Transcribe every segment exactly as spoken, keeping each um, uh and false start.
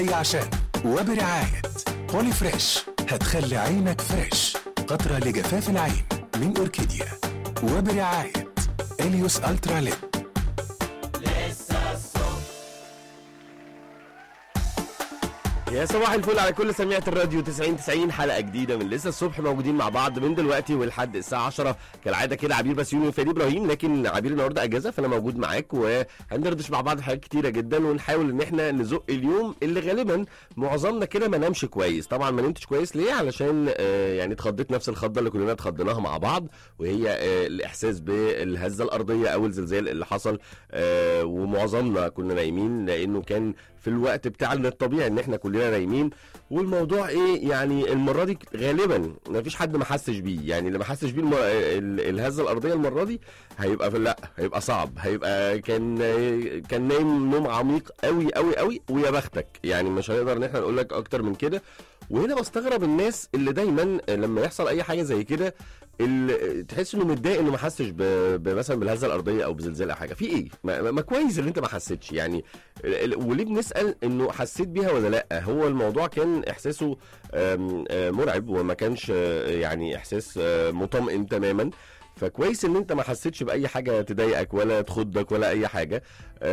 عشان وبرعاية بولي فريش هتخلي عينك فريش، قطرة لجفاف العين من أوركيديا، وبرعاية إليوس ألترا ليب. يا صباح الفل على كل سميعة الراديو تسعين تسعين، حلقة جديدة من لسه الصبح موجودين مع بعض من دلوقتي ولحد الساعة عشرة كالعادة كده. عبير بسيوني وفادي إبراهيم، لكن عبير النهارده أجازة فأنا موجود معاك وهندردش مع بعض في حاجات كتيرة جدا، ونحاول إن احنا نزق اليوم اللي غالبا معظمنا كده ما نامش كويس. طبعا ما نمتش كويس ليه؟ علشان آه يعني اتخضيت نفس الخضة اللي كلنا اتخضيناها مع بعض، وهي آه الإحساس بالهزة الأرضية أو الزلزال اللي حصل، آه ومعظمنا كنا نايمين لأنه كان في الوقت بتاعنا الطبيعي ان احنا كلنا نايمين. والموضوع ايه يعني المره دي غالبا ما فيش حد ما حسش بيه، يعني اللي ما حسش بيه الم... الهزه الارضيه المره دي هيبقى في لا هيبقى صعب، هيبقى كان كان نايم نوم عميق قوي قوي قوي، ويا بختك يعني مش هنقدر ان احنا نقول لك اكتر من كده. وهنا بستغرب الناس اللي دايما لما يحصل اي حاجه زي كده اللي تحس انه متضايق انه ما حسش مثلا بالهزه الارضيه او بزلزال او حاجه. في ايه؟ ما, ما كويس اللي انت ما حسيتش يعني. وليه بنسال انه حسيت بيها ولا لا؟ هو الموضوع كان احساسه مرعب وما كانش يعني احساس مطمئن تماما. فكويس ان انت ما حسيتش باي حاجه تضايقك ولا تخضك ولا اي حاجه.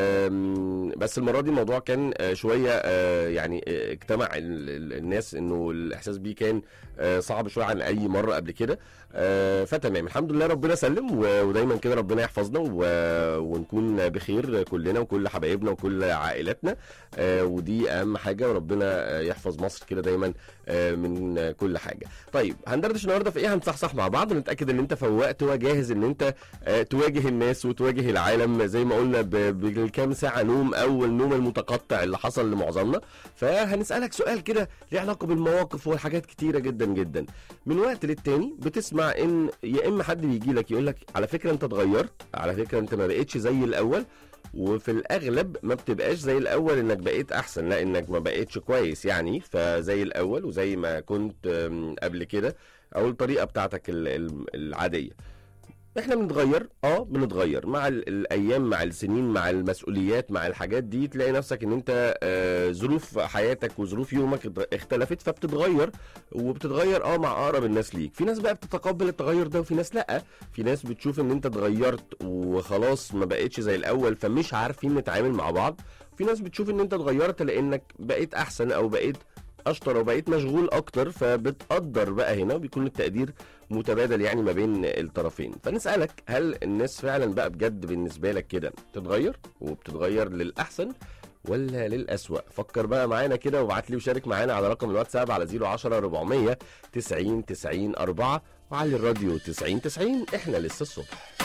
بس المره دي الموضوع كان شويه يعني اجتمع الناس انه الاحساس بيه كان صعب شويه عن اي مره قبل كده. فتمام الحمد لله ربنا سلم، ودايما كده ربنا يحفظنا ونكون بخير كلنا وكل حبايبنا وكل عائلاتنا، ودي اهم حاجه، وربنا يحفظ مصر كده دايما من كل حاجه. طيب هندردش النهارده في ايه؟ هنصحصح مع بعض ونتاكد ان انت فوقت وجاهز ان انت تواجه الناس وتواجه العالم زي ما قلنا بالكام ساعه نوم او النوم المتقطع اللي حصل لمعظمنا. فهنسالك سؤال كده ليه علاقه بالمواقف والحاجات كتيره جدا جدا. من وقت للتاني بتسمع ان يا اما حد بيجي لك يقول لك على فكره انت اتغيرت، على فكره انت ما بقتش زي الاول، وفي الاغلب ما بتبقاش زي الاول انك بقيت احسن، لا انك ما بقيتش كويس يعني، فزي الاول وزي ما كنت قبل كده او الطريقه بتاعتك العاديه. احنا بنتغير اه بنتغير مع الايام مع السنين مع المسؤوليات مع الحاجات دي، تلاقي نفسك ان انت آه ظروف حياتك وظروف يومك اختلفت فبتتغير، وبتتغير اه مع اقرب الناس ليك. في ناس بقى بتتقبل التغير ده وفي ناس لا، في ناس بتشوف ان انت اتغيرت وخلاص ما بقتش زي الاول فمش عارفين نتعامل مع بعض. في ناس بتشوف ان انت اتغيرت لانك بقيت احسن او بقيت اشطر وبقيت مشغول اكتر، فبتقدر بقى هنا وبيكون التقدير متبادل يعني ما بين الطرفين. فنسألك هل الناس فعلا بقى بجد بالنسبة لك كده بتتغير وبتتغير للأحسن ولا للأسوأ؟ فكر بقى معانا كده وابعت لي وشارك معانا على رقم الواتساب على صفر عشرة أربعمية تسعين تسعين أربعة وعلى الراديو تسعين تسعين. احنا لسه الصبح.